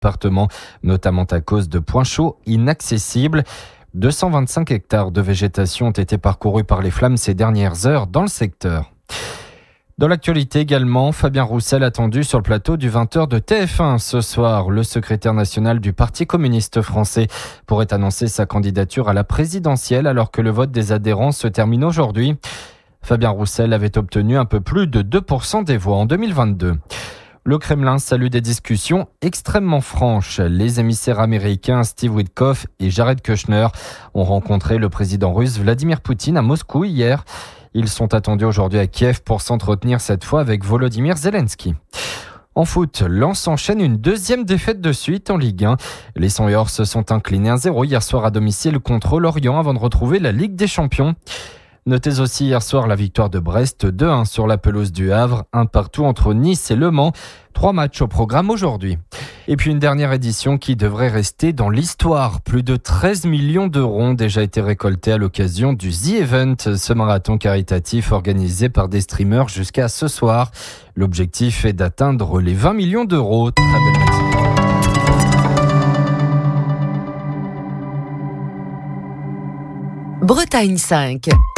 département, notamment à cause de points chauds inaccessibles. 225 hectares de végétation ont été parcourus par les flammes ces dernières heures dans le secteur. Dans l'actualité également, Fabien Roussel attendu sur le plateau du 20h de TF1 ce soir. Le secrétaire national du Parti communiste français pourrait annoncer sa candidature à la présidentielle alors que le vote des adhérents se termine aujourd'hui. Fabien Roussel avait obtenu un peu plus de 2% des voix en 2022. Le Kremlin salue des discussions extrêmement franches. Les émissaires américains Steve Witkoff et Jared Kushner ont rencontré le président russe Vladimir Poutine à Moscou hier. Ils sont attendus aujourd'hui à Kiev pour s'entretenir cette fois avec Volodymyr Zelensky. En foot, Lens enchaîne une deuxième défaite de suite en Ligue 1. Les Sanyors se sont inclinés 1-0 hier soir à domicile contre Lorient avant de retrouver la Ligue des Champions. Notez aussi hier soir la victoire de Brest 2-1 sur la pelouse du Havre, 1-1 entre Nice et Le Mans. 3 matchs au programme aujourd'hui. Et puis une dernière édition qui devrait rester dans l'histoire. Plus de 13 millions d'euros ont déjà été récoltés à l'occasion du The Event, ce marathon caritatif organisé par des streamers jusqu'à ce soir. L'objectif est d'atteindre les 20 millions d'euros. Très belle matinée. Bretagne 5.